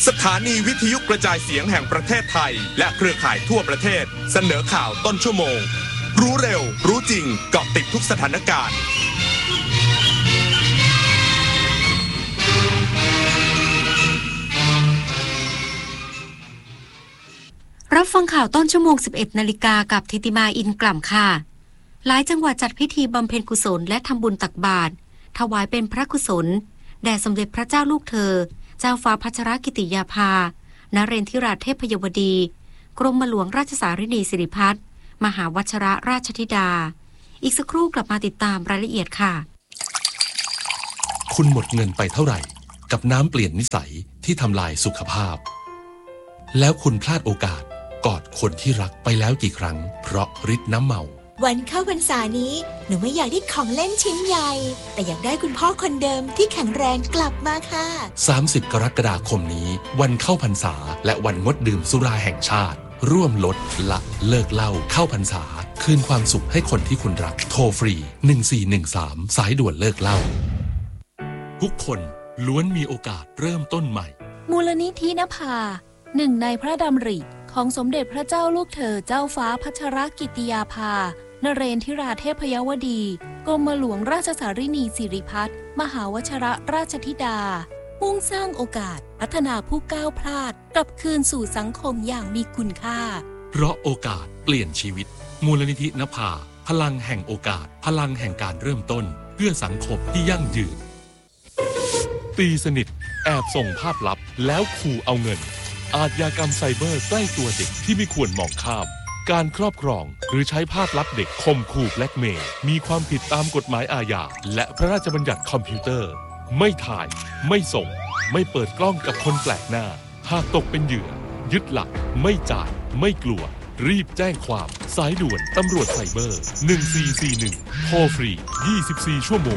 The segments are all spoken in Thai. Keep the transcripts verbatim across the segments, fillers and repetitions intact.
สถานีวิทยุกระจายเสียงแห่งประเทศไทยและเครือข่ายทั่วประเทศเสนอข่าวต้นชั่วโมงรู้เร็วรู้จริงเกาะติดทุกสถานการณ์รับฟังข่าวต้นชั่วโมง สิบเอ็ดนาฬิกากับธิติมาอินกล่ำค่ะหลายจังหวัดจัดพิธีบำเพ็ญกุศลและทำบุญตักบาตรถวายเป็นพระกุศลแด่สมเด็จพระเจ้าลูกเธอเจ้าฟ้าพัชรกิติยาภานเรนทิราเทพยวดีกรมหลวงราชสารินีสิริพัฒน์มหาวชิรราชธิดาอีกสักครู่กลับมาติดตามรายละเอียดค่ะคุณหมดเงินไปเท่าไหร่กับน้ำเปลี่ยนนิสัยที่ทำลายสุขภาพแล้วคุณพลาดโอกาสกอดคนที่รักไปแล้วกี่ครั้งเพราะฤทธิ์น้ำเมาวันเข้าพรรษานี้หนูไม่อยากได้ของเล่นชิ้นใหญ่แต่อยากได้คุณพ่อคนเดิมที่แข็งแรงกลับมาค่ะสามสิบกรกฎาคมนี้วันเข้าพรรษาและวันงดดื่มสุราแห่งชาติร่วมลดละเลิกเหล้าเข้าพรรษาคืนความสุขให้คนที่คุณรักโทรฟรีหนึ่งสี่หนึ่งสามสายด่วนเลิกเหล้าทุกคนล้วนมีโอกาสเริ่มต้นใหม่มูลนิธินภาหนึ่งในพระดำริของสมเด็จพระเจ้าลูกเธอเจ้าฟ้าพัชรกิติยาภานเรนทิราเทพยวดีกรมหลวงราชสารินีสิริพัฒน์มหาวชิรราชธิดามุ่งสร้างโอกาสพัฒนาผู้ก้าวพลาดกลับคืนสู่สังคมอย่างมีคุณค่าเพราะโอกาสเปลี่ยนชีวิตมูลนิธินภาพลังแห่งโอกาสพลังแห่งการเริ่มต้นเพื่อสังคมที่ยั่งยืนตีสนิทแอบส่งภาพลับแล้วขู่เอาเงินอาชญากรรมไซเบอร์ใกล้ตัวเด็กที่ไม่ควรมองข้ามการครอบครองหรือใช้ภาพลับเด็กข่มขู่แบล็กเมย์มีความผิดตามกฎหมายอาญาและพระราชบัญญัติคอมพิวเตอร์ไม่ถ่ายไม่ส่งไม่เปิดกล้องกับคนแปลกหน้าหากตกเป็นเหยื่อยึดหลักไม่จ่ายไม่กลัวรีบแจ้งความสายด่วนตำรวจไซเบอร์หนึ่งสี่สี่หนึ่งโทรฟรียี่สิบสี่ชั่วโมง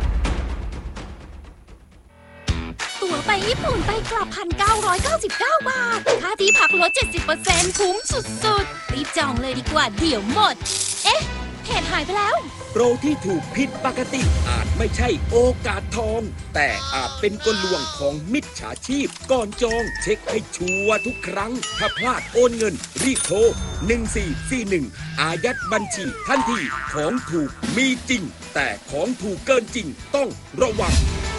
ตั๋วไปญี่ปุ่นไปกลับ หนึ่งพันเก้าร้อยเก้าสิบเก้า บาทค่าที่พักลด เจ็ดสิบเปอร์เซ็นต์ คุ้มสุดๆรีบจองเลยดีกว่าเดี๋ยวหมดเอ๊ะเพจหายไปแล้วโปรที่ถูกผิดปกติอาจไม่ใช่โอกาสทองแต่อาจเป็นกลลวงของมิจฉาชีพก่อนจองเช็คให้ชัวร์ทุกครั้งถ้าพลาดโอนเงินรีบโทรหนึ่งสี่สี่หนึ่งอายัดบัญชีทันทีของถูกมีจริงแต่ของถูกเกินจริงต้องระวัง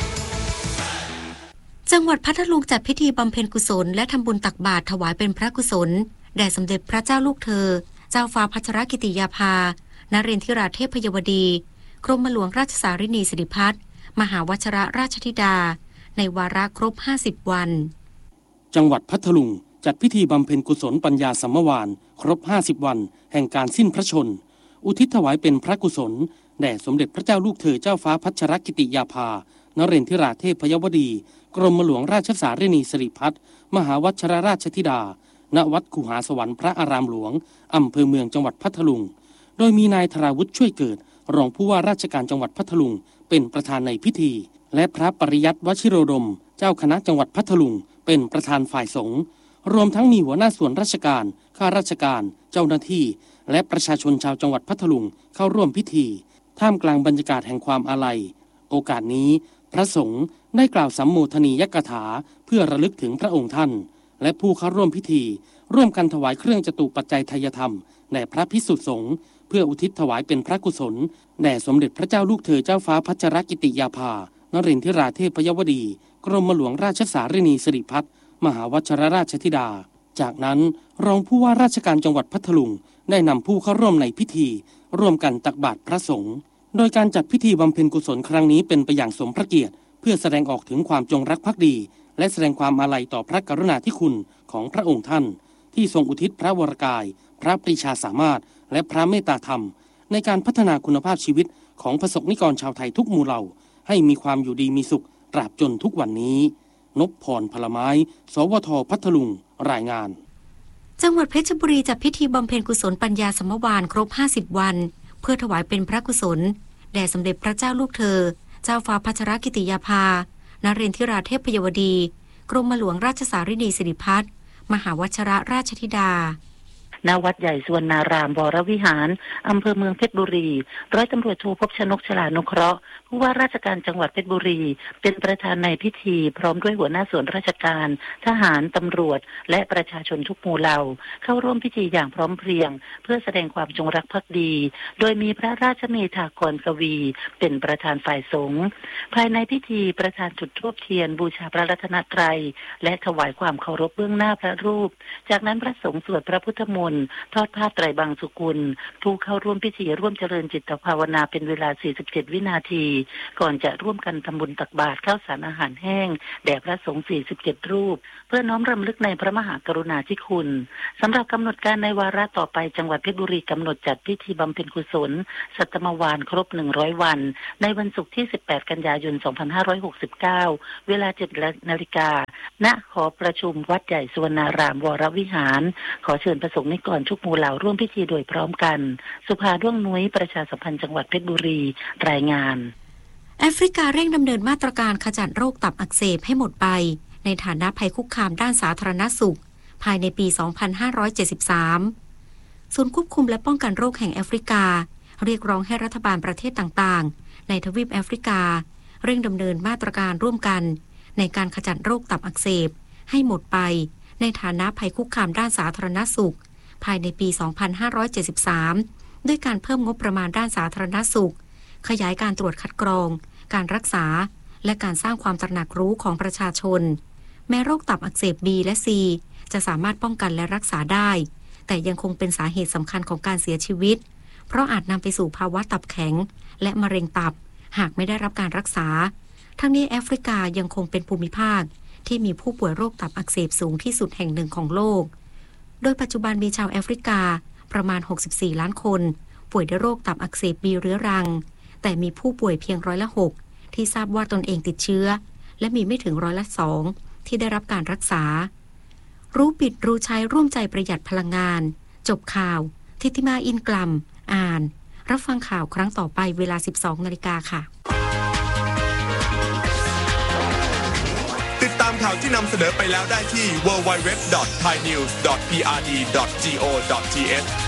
จังหวัดพัทลุงจัดพิธีบำเพ็ญกุศลและทำบุญตักบาตรถวายเป็นพระกุศลแด่สมเด็จพระเจ้าลูกเธอเจ้าฟ้าพัชรกิติยาภานเรนทิราเทพยวดีกรมหลวงราชสารินีสิริพัฒน์มหาวชิรราชธิดาในวาระครบห้าสิบวันจังหวัดพัทลุงจัดพิธีบำเพ็ญกุศลปัญญาสัมมวานครบห้าสิบวันแห่งการสิ้นพระชนอุทิศถวายเป็นพระกุศลแด่สมเด็จพระเจ้าลูกเธอเจ้าฟ้าพัชรกิติยาภานเรนทิราเทพยวดีกรมหลวงราชสารินีสิริพัฒน์มหาวชิรราชธิดาณวัดคูหาสวรรค์พระอารามหลวงอำเภอเมืองจังหวัดพัทลุงโดยมีนายธราวุฒิช่วยเกิดรองผู้ว่าราชการจังหวัดพัทลุงเป็นประธานในพิธีและพระปริยัติวชิโรดมเจ้าคณะจังหวัดพัทลุงเป็นประธานฝ่ายสงฆ์รวมทั้งมีหัวหน้าส่วนราชการข้าราชการเจ้าหน้าที่และประชาชนชาวจังหวัดพัทลุงเข้าร่วมพิธีท่ามกลางบรรยากาศแห่งความอาลัยโอกาสนี้พระสงฆ์ได้กล่าวสัมโมทนียกถาเพื่อระลึกถึงพระองค์ท่านและผู้เข้าร่วมพิธีร่วมกันถวายเครื่องจตุปัจจัยทายธรรมแด่พระภิกษุสงฆ์เพื่ออุทิศถวายเป็นพระกุศลแด่สมเด็จพระเจ้าลูกเธอเจ้าฟ้าพัชรกิติยาภานเรนทิราเทพยวดีกรมหลวงราชสารินีสิริพัฒน์มหาวชิรราชธิดาจากนั้นรองผู้ว่าราชการจังหวัดพัทลุงได้นำผู้เข้าร่วมในพิธีร่วมกันตักบาตรพระสงฆ์โดยการจัดพิธีบำเพ็ญกุศลครั้งนี้เป็นไปอย่างสมพระเกียรติเพื่อแสดงออกถึงความจงรักภักดีและแสดงความอาลัยต่อพระกรุณาธิคุณของพระองค์ท่านที่ทรงอุทิศพระวรกายพระปรีชาสามารถและพระเมตตาธรรมในการพัฒนาคุณภาพชีวิตของประสบนิกรชาวไทยทุกหมู่เหล่าให้มีความอยู่ดีมีสุขตราบจนทุกวันนี้นพพรพลไม้สวทพัทลุงรายงานจังหวัดเพชรบุรีจัดพิธีบำเพ็ญกุศลปัญญาสัมมวานครบห้าสิบวันเพื่อถวายเป็นพระกุศลแด่สมเด็จพระเจ้าลูกเธอเจ้าฟ้าพัชรกิติยาภานเรนทิราเทพยวดีกรมหลวงราชสารินีสิริพัฒน์มหาวชิรราชธิดาณวัดใหญ่สุวรรณารามวรวิหารอำเภอเมืองเพชรบุรีร้อยตำรวจโทภพชนกฉลานุเคราะห์ผู้ว่าราชการจังหวัดเพชรบุรีเป็นประธานในพิธีพร้อมด้วยหัวหน้าส่วนราชการทหารตำรวจและประชาชนทุกหมู่เหล่าเข้าร่วมพิธีอย่างพร้อมเพรียงเพื่อแสดงความจงรักภักดีโดยมีพระราชเมธากรกวีเป็นประธานฝ่ายสงฆ์ภายในพิธีประธานจุดธูปเทียนบูชาพระรัตนตรัยและถวายความเคารพเบื้องหน้าพระรูปจากนั้นพระสงฆ์สวดพระพุทธมนต์ทอดผ้าไตรบางสุกุลผู้เข้าร่วมพิธีร่วมเจริญจิตภาวนาเป็นเวลาสี่สิบเจ็ดวินาทีก่อนจะร่วมกันทำบุญตักบาตรข้าวสารอาหารแห้งแด่พระสงฆ์สี่สิบเจ็ดรูปเพื่อน้อมรำลึกในพระมหากรุณาธิคุณสำหรับกำหนดการในวาระต่อไปจังหวัดเพชรบุรีกำหนดจัดพิธีบำเพ็ญกุศลสัตมวานครบหนึ่งร้อยวันในวันศุกร์ที่สิบแปดกันยายนสองพันห้าร้อยหกสิบเก้าเวลา เจ็ดนาฬิกา ณ หอประชุมวัดใหญ่สุวรรณารามวรวิหารขอเชิญประสงค์นิกรทุกหมู่เหล่าร่วมพิธีโดยพร้อมกันสุภาด้วงนุ้ยประชาสัมพันธ์จังหวัดเพชรบุรีรายงานแอฟริกาเร่งดำเนินมาตรการขจัดโรคตับอักเสบให้หมดไปในฐานะภัยคุกคามด้านสาธารณสุขภายในปี สองพันห้าร้อยเจ็ดสิบสาม ศูนย์ควบคุมและป้องกันโรคแห่งแอฟริกาเรียกร้องให้รัฐบาลประเทศต่างๆในทวีปแอฟริกาเร่งดำเนินมาตรการร่วมกันในการขจัดโรคตับอักเสบให้หมดไปในฐานะภัยคุกคามด้านสาธารณสุขภายในปี สองพันห้าร้อยเจ็ดสิบสาม ด้วยการเพิ่มงบประมาณด้านสาธารณสุขขยายการตรวจคัดกรองการรักษาและการสร้างความตระหนักรู้ของประชาชนแม้โรคตับอักเสบ B และ C จะสามารถป้องกันและรักษาได้แต่ยังคงเป็นสาเหตุสำคัญของการเสียชีวิตเพราะอาจนำไปสู่ภาวะตับแข็งและมะเร็งตับหากไม่ได้รับการรักษาทั้งนี้แอฟริกายังคงเป็นภูมิภาคที่มีผู้ป่วยโรคตับอักเสบสูงที่สุดแห่งหนึ่งของโลกโดยปัจจุบันมีชาวแอฟริกาประมาณหกสิบสี่ล้านคนป่วยด้วยโรคตับอักเสบ B เรื้อรังแต่มีผู้ป่วยเพียงร้อยละหกที่ทราบว่าตนเองติดเชื้อและมีไม่ถึงร้อยละสองที่ได้รับการรักษารู้ปิดรู้ใช้ร่วมใจประหยัดพลังงานจบข่าวทิติมาอินกลัมอ่านรับฟังข่าวครั้งต่อไปเวลา สิบสองนาฬิกาค่ะติดตามข่าวที่นำเสนอไปแล้วได้ที่ ดับเบิลยู ดับเบิลยู ดับเบิลยู ดอท ไทยนิวส์ ดอท พี อาร์ ดี ดอท จี โอ ดอท ที เอช